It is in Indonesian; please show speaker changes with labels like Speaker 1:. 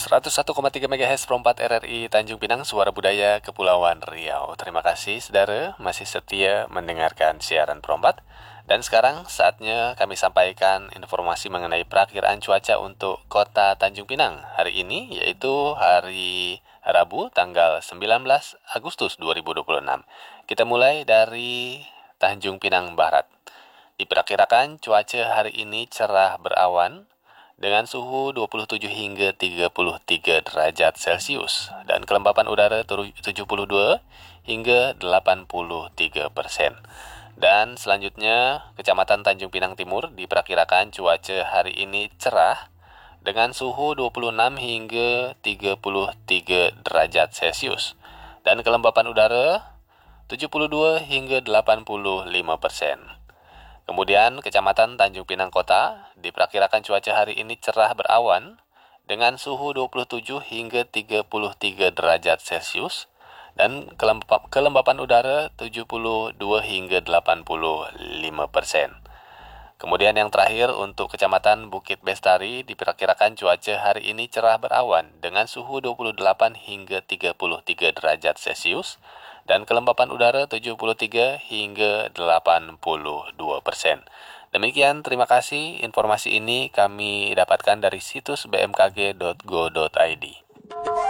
Speaker 1: 101,3 MHz Perempat RRI Tanjung Pinang, Suara Budaya Kepulauan Riau. Terima kasih saudara masih setia mendengarkan siaran Perempat. Dan sekarang saatnya kami sampaikan informasi mengenai perakiraan cuaca untuk kota Tanjung Pinang hari ini, yaitu hari Rabu tanggal 19 Agustus 2026. Kita mulai dari Tanjung Pinang Barat. Diperkirakan cuaca hari ini cerah berawan dengan suhu 27 hingga 33 derajat Celcius dan kelembapan udara 72 hingga 83%. Dan selanjutnya, Kecamatan Tanjung Pinang Timur diperkirakan cuaca hari ini cerah dengan suhu 26 hingga 33 derajat Celcius dan kelembapan udara 72 hingga 85%. Kemudian Kecamatan Tanjung Pinang Kota diperkirakan cuaca hari ini cerah berawan dengan suhu 27 hingga 33 derajat Celcius dan kelembapan udara 72 hingga 85%. Kemudian yang terakhir untuk Kecamatan Bukit Bestari diperkirakan cuaca hari ini cerah berawan dengan suhu 28 hingga 33 derajat Celcius dan kelembapan udara 73 hingga 82%. Demikian, terima kasih. Informasi ini kami dapatkan dari situs bmkg.go.id.